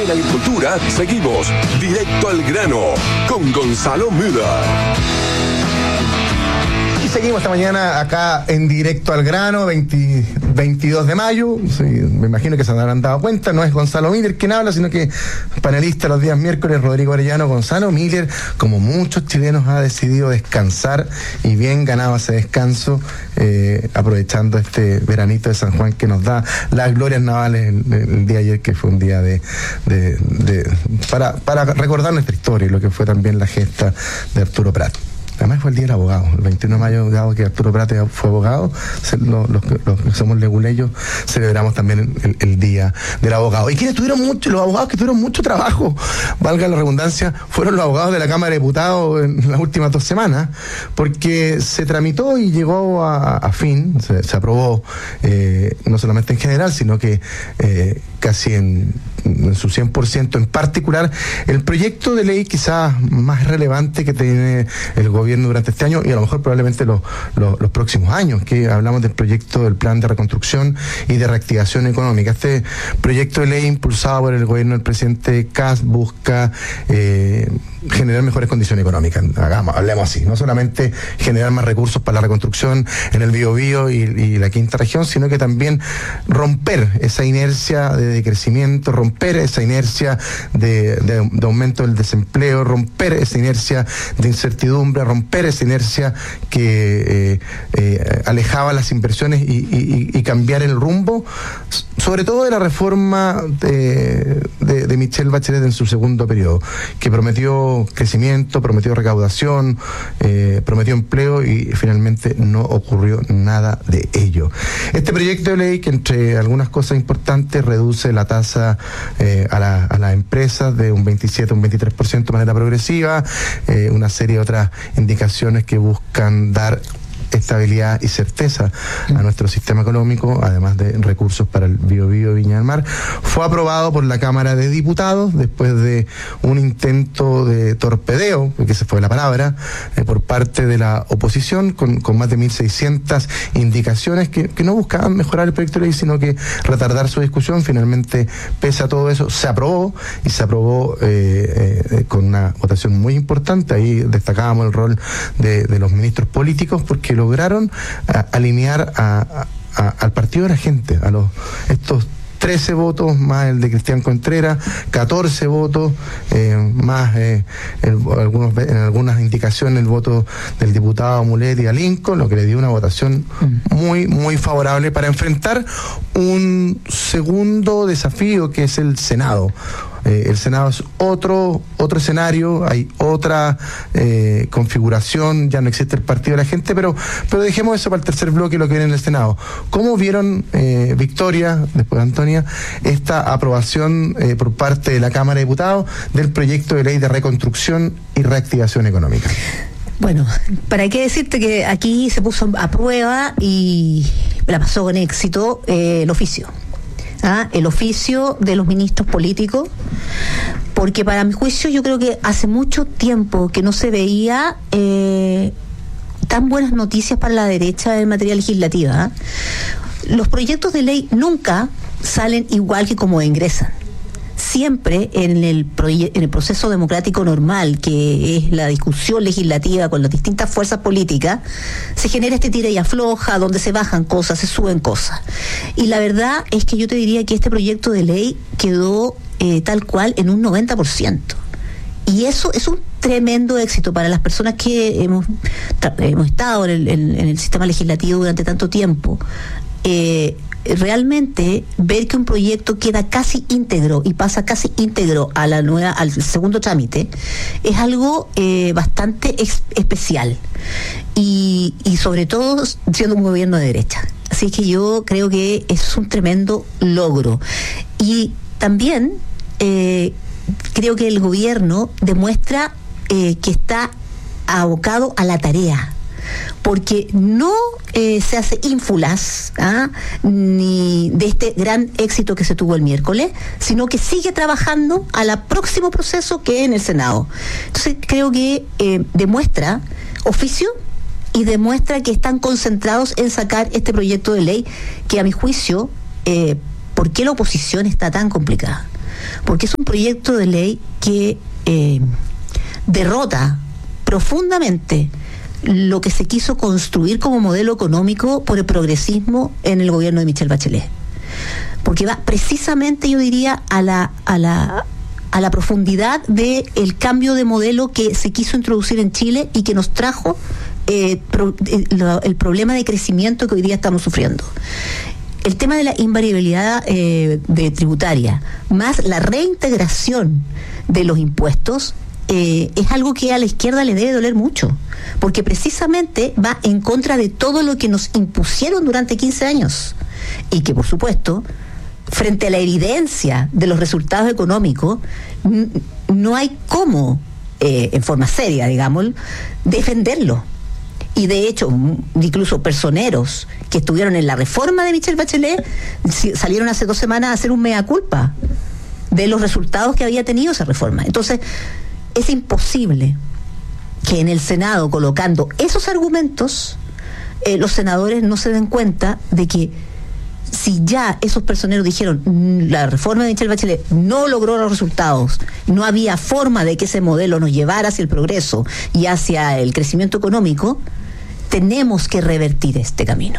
En agricultura, seguimos directo al grano con Gonzalo Müller. Y seguimos esta mañana acá en directo al grano, 22 de mayo. Sí, me imagino que se habrán dado cuenta, no es Gonzalo Müller quien habla, sino que panelista los días miércoles, Rodrigo Arellano. Gonzalo Müller, como muchos chilenos, ha decidido descansar y bien ganado ese descanso, aprovechando este veranito de San Juan que nos da las glorias navales el día de ayer, que fue un día para recordar nuestra historia y lo que fue también la gesta de Arturo Prat. Además fue el día del abogado, el 21 de mayo, dado que Arturo Prat fue abogado, los que somos leguleyos celebramos también el día del abogado. Y los abogados que tuvieron mucho trabajo, valga la redundancia, fueron los abogados de la Cámara de Diputados en las últimas 2 semanas, porque se tramitó y llegó a fin, se aprobó, no solamente en general, sino que casi en su 100%, en particular el proyecto de ley quizás más relevante que tiene el gobierno durante este año y a lo mejor probablemente los próximos años, que hablamos del proyecto del Plan de Reconstrucción y de Reactivación Económica. Este proyecto de ley impulsado por el gobierno del presidente Kast busca generar mejores condiciones económicas. Hablemos así, no solamente generar más recursos para la reconstrucción en el Biobío y la quinta región, sino que también romper esa inercia de crecimiento, romper esa inercia de aumento del desempleo, romper esa inercia de incertidumbre, romper esa inercia que alejaba las inversiones y cambiar el rumbo, sobre todo de la reforma de Michelle Bachelet en su segundo periodo, que prometió crecimiento, prometió recaudación, prometió empleo y finalmente no ocurrió nada de ello. Este proyecto de ley, que entre algunas cosas importantes reduce la tasa a las empresas de un 27 a un 23% de manera progresiva, una serie de otras indicaciones que buscan dar estabilidad y certeza a nuestro sistema económico, además de recursos para el Biobío y Viña del Mar. Fue aprobado por la Cámara de Diputados después de un intento de torpedeo, porque esa fue la palabra, por parte de la oposición, con más de 1.600 indicaciones que no buscaban mejorar el proyecto de ley, sino que retardar su discusión. Finalmente, pese a todo eso, se aprobó, y se aprobó con una votación muy importante. Ahí destacábamos el rol de los ministros políticos, porque lograron alinear al partido de la gente, estos 13 votos más el de Cristian Contreras, 14 votos más en algunas indicaciones el voto del diputado Mulet y Alinco, lo que le dio una votación muy, muy favorable para enfrentar un segundo desafío, que es el Senado. El Senado es otro escenario, hay otra configuración, ya no existe el partido de la gente, pero dejemos eso para el tercer bloque, lo que viene en el Senado. ¿Cómo vieron, Victoria, después de Antonia, esta aprobación por parte de la Cámara de Diputados del proyecto de ley de reconstrucción y reactivación económica? Bueno, ¿para qué decirte que aquí se puso a prueba y la pasó con éxito el oficio? El oficio de los ministros políticos, porque para mi juicio yo creo que hace mucho tiempo que no se veía tan buenas noticias para la derecha en materia legislativa. Los proyectos de ley nunca salen igual que como ingresan. Siempre en el proceso democrático normal, que es la discusión legislativa con las distintas fuerzas políticas, se genera este tira y afloja, donde se bajan cosas, se suben cosas. Y la verdad es que yo te diría que este proyecto de ley quedó tal cual en un 90%. Y eso es un tremendo éxito para las personas que hemos estado en el sistema legislativo durante tanto tiempo. Realmente ver que un proyecto queda casi íntegro y pasa casi íntegro al segundo trámite es algo bastante especial, y sobre todo siendo un gobierno de derecha. Así que yo creo que es un tremendo logro, y también creo que el gobierno demuestra que está abocado a la tarea, porque no se hace ínfulas ni de este gran éxito que se tuvo el miércoles, sino que sigue trabajando al próximo proceso, que es en el Senado. Entonces creo que demuestra oficio y demuestra que están concentrados en sacar este proyecto de ley, que a mi juicio, ¿por qué la oposición está tan complicada? porque es un proyecto de ley que derrota profundamente lo que se quiso construir como modelo económico por el progresismo en el gobierno de Michelle Bachelet. Porque va precisamente, yo diría, a la profundidad del cambio de modelo que se quiso introducir en Chile y que nos trajo el problema de crecimiento que hoy día estamos sufriendo. El tema de la invariabilidad tributaria, más la reintegración de los impuestos, es algo que a la izquierda le debe doler mucho, porque precisamente va en contra de todo lo que nos impusieron durante 15 años y que, por supuesto, frente a la evidencia de los resultados económicos, no hay cómo, en forma seria, digamos, defenderlo. Y de hecho, incluso personeros que estuvieron en la reforma de Michelle Bachelet salieron hace 2 semanas a hacer un mea culpa de los resultados que había tenido esa reforma. Entonces, es imposible que en el Senado, colocando esos argumentos, los senadores no se den cuenta de que si ya esos personeros dijeron la reforma de Michelle Bachelet no logró los resultados, no había forma de que ese modelo nos llevara hacia el progreso y hacia el crecimiento económico, tenemos que revertir este camino.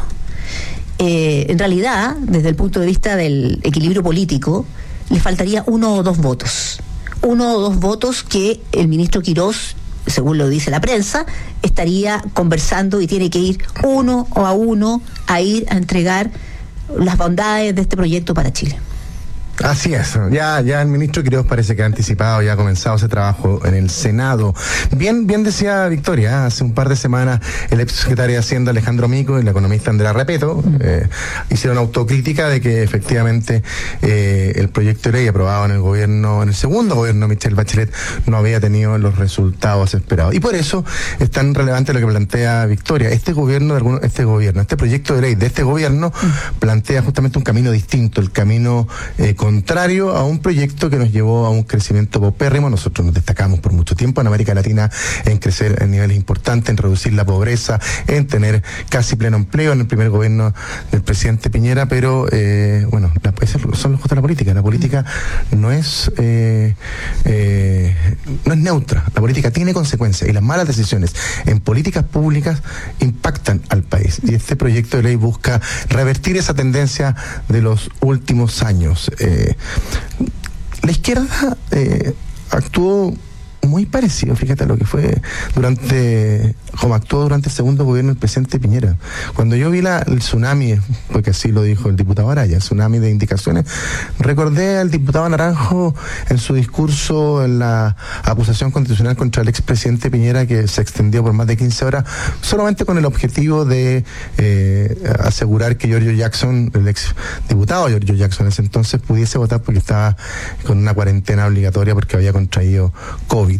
En realidad, desde el punto de vista del equilibrio político, le faltaría 1 o 2 votos. 1 o 2 votos que el ministro Quirós, según lo dice la prensa, estaría conversando y tiene que ir uno a uno a ir a entregar las bondades de este proyecto para Chile. Así es, ya el ministro Quirós parece que ha anticipado, ya ha comenzado ese trabajo en el Senado. Bien decía Victoria, hace un par de semanas el ex secretario de Hacienda Alejandro Mico y la economista Andrea Repeto hicieron autocrítica de que efectivamente el proyecto de ley aprobado en el segundo gobierno de Michelle Bachelet no había tenido los resultados esperados. Y por eso es tan relevante lo que plantea Victoria. Este proyecto de ley de este gobierno plantea justamente un camino distinto, el camino contrario a un proyecto que nos llevó a un crecimiento paupérrimo. Nosotros nos destacamos por mucho tiempo en América Latina en crecer en niveles importantes, en reducir la pobreza, en tener casi pleno empleo en el primer gobierno del presidente Piñera, pero esos son los costos de la política. La política no es neutra, la política tiene consecuencias y las malas decisiones en políticas públicas impactan al país. Y este proyecto de ley busca revertir esa tendencia de los últimos años. La izquierda actuó muy parecido, fíjate, a lo que fue como actuó durante el segundo gobierno del presidente Piñera. Cuando yo vi el tsunami, porque así lo dijo el diputado Araya, el tsunami de indicaciones, recordé al diputado Naranjo en su discurso en la acusación constitucional contra el expresidente Piñera, que se extendió por más de 15 horas, solamente con el objetivo de asegurar que Giorgio Jackson, el ex diputado Giorgio Jackson en ese entonces, pudiese votar porque estaba con una cuarentena obligatoria porque había contraído COVID.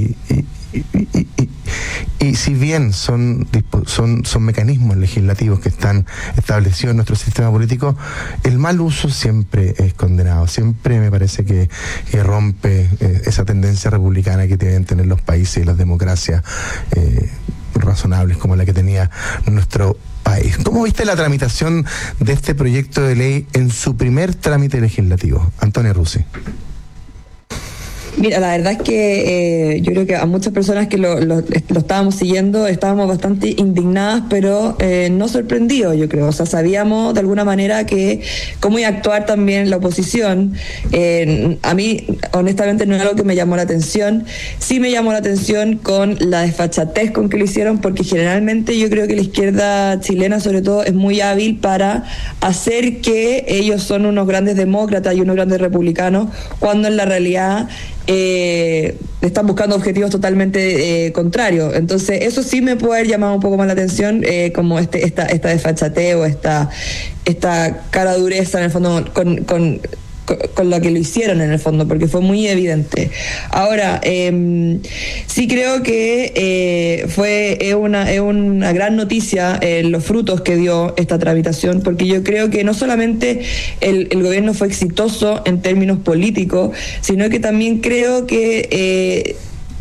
Y si bien son mecanismos legislativos que están establecidos en nuestro sistema político, el mal uso siempre es condenado, siempre me parece que rompe esa tendencia republicana que deben tener los países y las democracias razonables como la que tenía nuestro país. ¿Cómo viste la tramitación de este proyecto de ley en su primer trámite legislativo? Antonia Rusi. Mira, la verdad es que yo creo que a muchas personas que lo estábamos siguiendo estábamos bastante indignadas, pero no sorprendidos, yo creo. O sea, sabíamos de alguna manera que cómo iba a actuar también la oposición. A mí, honestamente, no es algo que me llamó la atención. Sí me llamó la atención con la desfachatez con que lo hicieron, porque generalmente yo creo que la izquierda chilena, sobre todo, es muy hábil para hacer que ellos son unos grandes demócratas y unos grandes republicanos, cuando en la realidad están buscando objetivos totalmente contrarios. Entonces eso sí me puede haber llamado un poco más la atención, como esta desfachatez o esta cara dureza en el fondo con la que lo hicieron en el fondo, porque fue muy evidente. Ahora, sí creo que es una gran noticia los frutos que dio esta tramitación, porque yo creo que no solamente el gobierno fue exitoso en términos políticos, sino que también creo que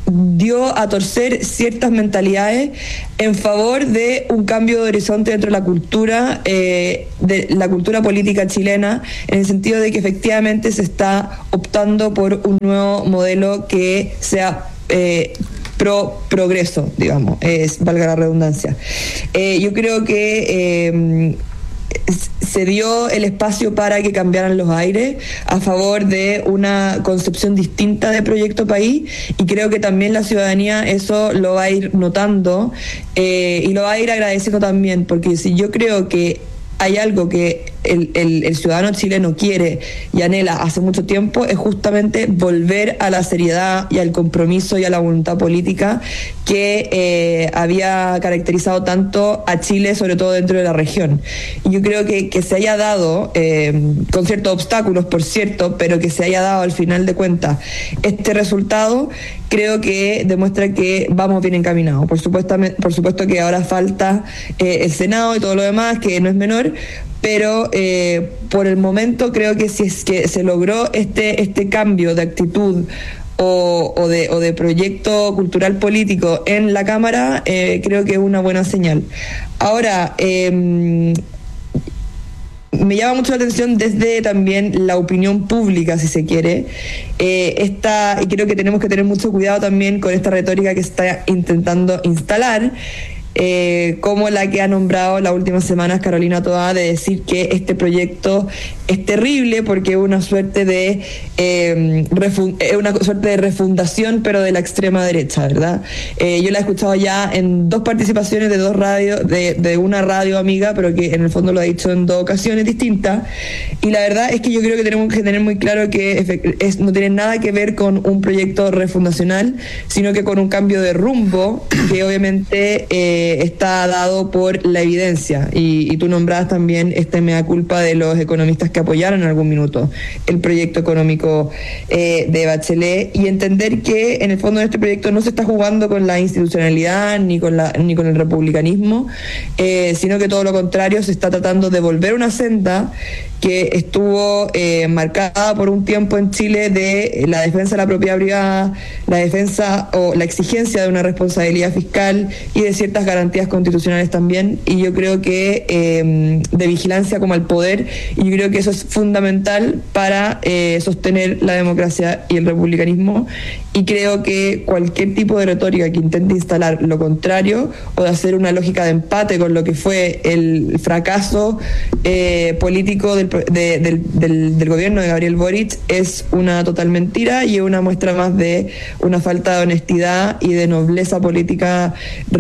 dio a torcer ciertas mentalidades en favor de un cambio de horizonte dentro de la cultura política chilena, en el sentido de que efectivamente se está optando por un nuevo modelo que sea progreso, digamos, valga la redundancia. Yo creo que se dio el espacio para que cambiaran los aires a favor de una concepción distinta de proyecto país, y creo que también la ciudadanía eso lo va a ir notando y lo va a ir agradeciendo también, porque si yo creo que hay algo que el ciudadano chileno quiere y anhela hace mucho tiempo, es justamente volver a la seriedad y al compromiso y a la voluntad política que había caracterizado tanto a Chile, sobre todo dentro de la región. Y yo creo que se haya dado, con ciertos obstáculos, por cierto, pero que se haya dado al final de cuentas este resultado, creo que demuestra que vamos bien encaminados. Por supuesto que ahora falta el Senado y todo lo demás, que no es menor, pero por el momento creo que si es que se logró este cambio de actitud o de proyecto cultural político en la Cámara, creo que es una buena señal. Ahora, me llama mucho la atención desde también la opinión pública, si se quiere, y creo que tenemos que tener mucho cuidado también con esta retórica que se está intentando instalar, como la que ha nombrado las últimas semanas Carolina Toá, de decir que este proyecto es terrible porque es una suerte de refundación, pero de la extrema derecha, ¿verdad? Yo la he escuchado ya en 2 participaciones de 2 radios, de una radio amiga, pero que en el fondo lo ha dicho en 2 ocasiones distintas, y la verdad es que yo creo que tenemos que tener muy claro que no tiene nada que ver con un proyecto refundacional, sino que con un cambio de rumbo que obviamente está dado por la evidencia, y tú nombrabas también este mea culpa de los economistas que apoyaron en algún minuto el proyecto económico de Bachelet, y entender que en el fondo de este proyecto no se está jugando con la institucionalidad ni con el republicanismo, sino que todo lo contrario, se está tratando de volver una senda que estuvo marcada por un tiempo en Chile de la defensa de la propiedad privada, la defensa o la exigencia de una responsabilidad fiscal y de ciertas garantías constitucionales también, y yo creo que de vigilancia como al poder, y yo creo que eso es fundamental para sostener la democracia y el republicanismo, y creo que cualquier tipo de retórica que intente instalar lo contrario o de hacer una lógica de empate con lo que fue el fracaso político del gobierno de Gabriel Boric es una total mentira, y es una muestra más de una falta de honestidad y de nobleza política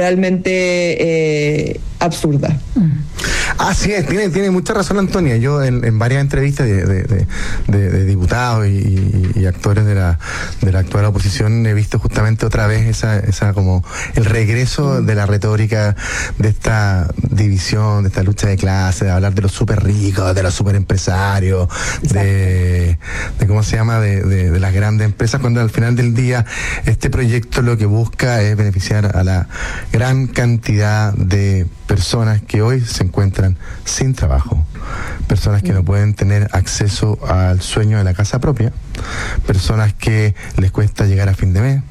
realmente absurda. Así es, tiene mucha razón Antonia. Yo en varias entrevistas de diputados y actores de la actual oposición he visto justamente otra vez esa como el regreso de la retórica de esta división, de esta lucha de clases, de hablar de los súper ricos, de los súper empresarios, de cómo se llama, de las grandes empresas, cuando al final del día este proyecto lo que busca es beneficiar a la gran cantidad de personas que hoy se encuentran sin trabajo, personas que no pueden tener acceso al sueño de la casa propia, personas que les cuesta llegar a fin de mes.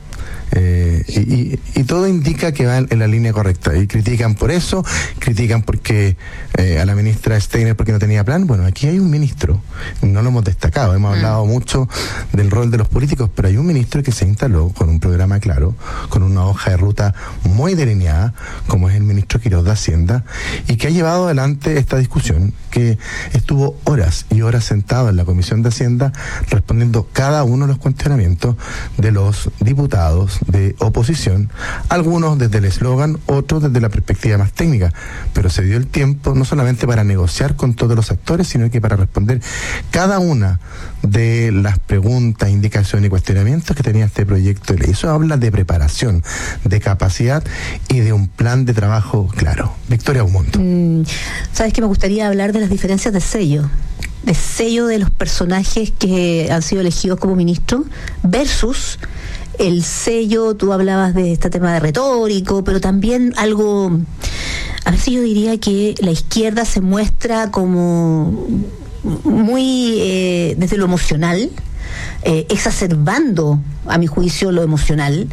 Y todo indica que van en la línea correcta, y critican por eso, critican porque a la ministra Steiner porque no tenía plan. Bueno, aquí hay un ministro, no lo hemos destacado, hemos hablado mucho del rol de los políticos, pero hay un ministro que se instaló con un programa claro, con una hoja de ruta muy delineada, como es el ministro Quiroz de Hacienda, y que ha llevado adelante esta discusión, que estuvo horas y horas sentado en la Comisión de Hacienda respondiendo cada uno de los cuestionamientos de los diputados de oposición, algunos desde el eslogan, otros desde la perspectiva más técnica, pero se dio el tiempo no solamente para negociar con todos los actores, sino que para responder cada una de las preguntas, indicaciones y cuestionamientos que tenía este proyecto de ley. Eso habla de preparación, de capacidad y de un plan de trabajo claro. Victoria Beaumont. Sabes que me gustaría hablar de las diferencias de sello de los personajes que han sido elegidos como ministros versus el sello. Tú hablabas de este tema de retórico, pero también algo, a veces yo diría que la izquierda se muestra como muy desde lo emocional, exacerbando, a mi juicio, lo emocional,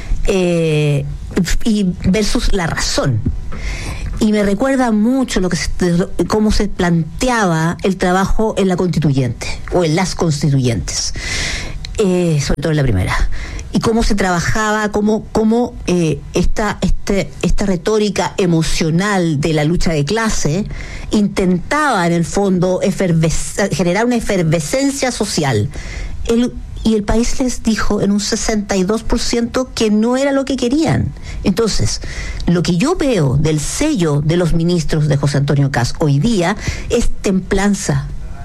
y versus la razón. Y me recuerda mucho cómo se planteaba el trabajo en la constituyente, o en las constituyentes, sobre todo en la primera. Y cómo se trabajaba, cómo esta retórica emocional de la lucha de clase intentaba, en el fondo, generar una efervescencia social. Y el país les dijo en un 62% que no era lo que querían. Entonces, lo que yo veo del sello de los ministros de José Antonio Kast hoy día es templanza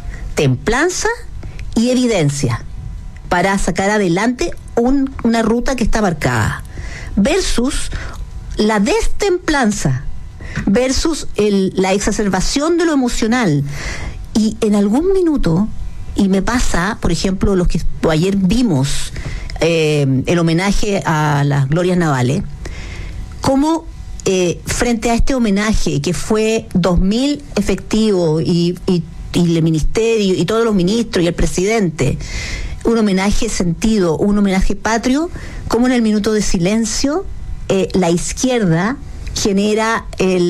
y evidencia para sacar adelante una ruta que está marcada, versus la destemplanza, versus la exacerbación de lo emocional. Y en algún minuto, y me pasa, por ejemplo, los que ayer vimos el homenaje a las glorias navales, cómo frente a este homenaje que fue 2.000 efectivos y el ministerio y todos los ministros y el presidente, un homenaje sentido, un homenaje patrio, como en el minuto de silencio la izquierda genera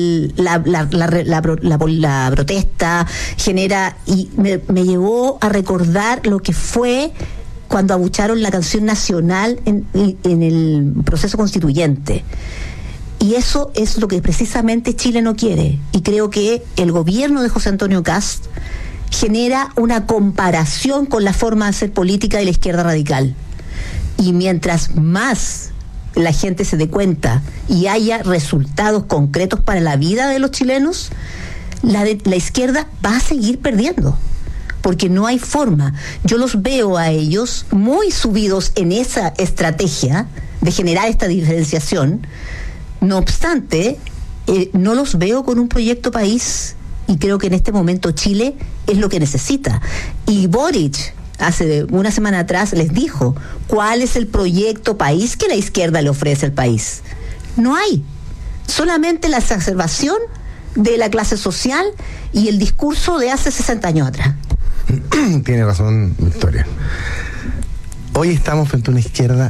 la protesta, genera, y me llevó a recordar lo que fue cuando abucharon la canción nacional en el proceso constituyente. Y eso es lo que precisamente Chile no quiere. Y creo que el gobierno de José Antonio Kast genera una comparación con la forma de hacer política de la izquierda radical. Y mientras más la gente se dé cuenta y haya resultados concretos para la vida de los chilenos, la izquierda va a seguir perdiendo, porque no hay forma. Yo los veo a ellos muy subidos en esa estrategia de generar esta diferenciación. No obstante, no los veo con un proyecto país, y creo que en este momento Chile es lo que necesita. Y Boric hace una semana atrás les dijo cuál es el proyecto país que la izquierda le ofrece al país. No hay, solamente la exacerbación de la clase social y el discurso de hace 60 años atrás. Tiene razón Victoria. Hoy estamos frente a una izquierda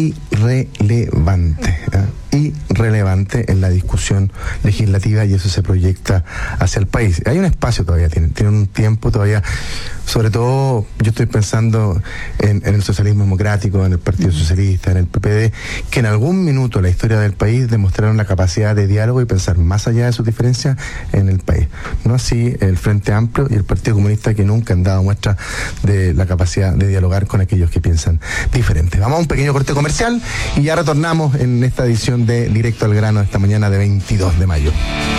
irrelevante en la discusión legislativa, y eso se proyecta hacia el país. Hay un espacio todavía, tienen un tiempo todavía, sobre todo yo estoy pensando en el socialismo democrático, en el Partido Socialista, en el PPD, que en algún minuto en la historia del país demostraron la capacidad de diálogo y pensar más allá de sus diferencias en el país. No así el Frente Amplio y el Partido Comunista, que nunca han dado muestra de la capacidad de dialogar con aquellos que piensan diferente. Vamos a un pequeño corte comercial y ya retornamos en esta edición de Directo al Grano de esta mañana de 22 de mayo.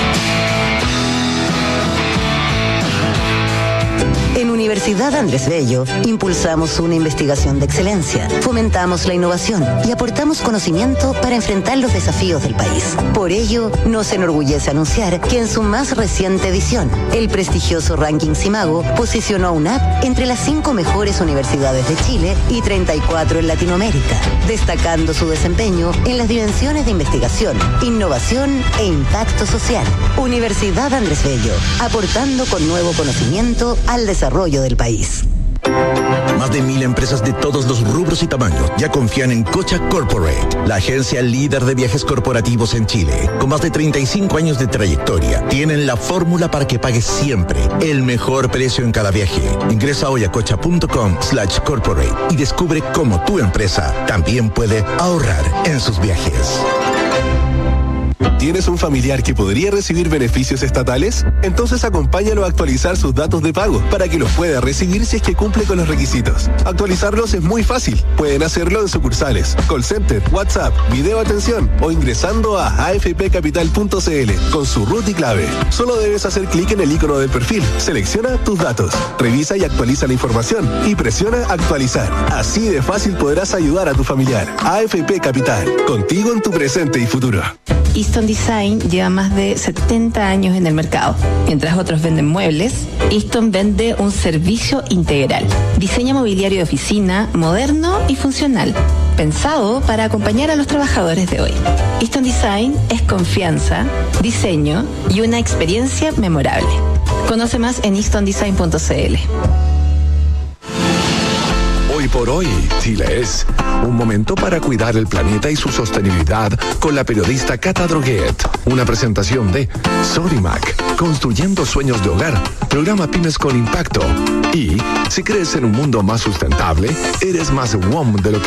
En Universidad Andrés Bello impulsamos una investigación de excelencia, fomentamos la innovación y aportamos conocimiento para enfrentar los desafíos del país. Por ello, nos enorgullece anunciar que en su más reciente edición, el prestigioso ranking Simago posicionó a UNAP entre las 5 mejores universidades de Chile y 34 en Latinoamérica, destacando su desempeño en las dimensiones de investigación, innovación e impacto social. Universidad Andrés Bello, aportando con nuevo conocimiento al desarrollo del país. Más de 1.000 empresas de todos los rubros y tamaños ya confían en Cocha Corporate, la agencia líder de viajes corporativos en Chile. Con más de 35 años de trayectoria, tienen la fórmula para que pagues siempre el mejor precio en cada viaje. Ingresa hoy a cocha.com/corporate y descubre cómo tu empresa también puede ahorrar en sus viajes. ¿Tienes un familiar que podría recibir beneficios estatales? Entonces acompáñalo a actualizar sus datos de pago para que los pueda recibir si es que cumple con los requisitos. Actualizarlos es muy fácil. Pueden hacerlo en sucursales, call center, WhatsApp, video atención o ingresando a afpcapital.cl con su RUT y clave. Solo debes hacer clic en el icono del perfil, selecciona tus datos, revisa y actualiza la información y presiona actualizar. Así de fácil podrás ayudar a tu familiar. AFP Capital, contigo en tu presente y futuro. Easton Design lleva más de 70 años en el mercado. Mientras otros venden muebles, Easton vende un servicio integral. Diseña mobiliario de oficina, moderno y funcional, pensado para acompañar a los trabajadores de hoy. Easton Design es confianza, diseño y una experiencia memorable. Conoce más en eastondesign.cl. Hoy por hoy, Chile es un momento para cuidar el planeta y su sostenibilidad con la periodista Cata Droguet. Una presentación de Sodimac, construyendo sueños de hogar, programa Pymes con Impacto. Y si crees en un mundo más sustentable, eres más WOM de lo que